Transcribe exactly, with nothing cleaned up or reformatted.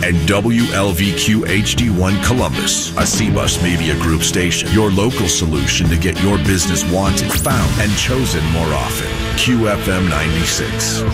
and W L V Q H D one Columbus, a C Bus Media Group station. Your local solution to get your business wanted, found, and chosen more often. Q F M ninety-six.